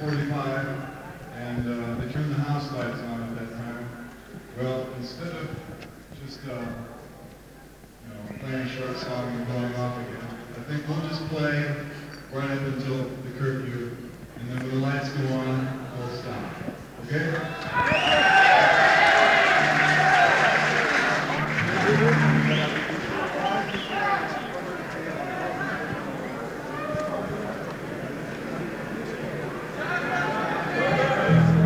9:45, and they turned the house lights on at that time. Well, instead of just playing a short song and going off again,